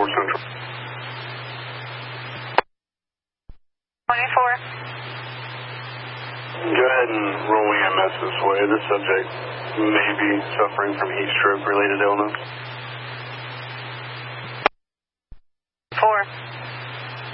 Central. 24. Go ahead and roll EMS this way. This subject may be suffering from heat stroke related illness.